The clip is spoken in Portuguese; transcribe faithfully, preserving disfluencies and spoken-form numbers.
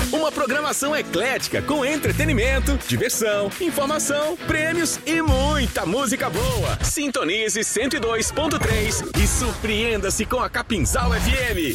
Uma programação eclética com entretenimento, diversão, informação, prêmios e muita música boa. Sintonize cento e dois ponto três e surpreenda-se com a Capinzal F M.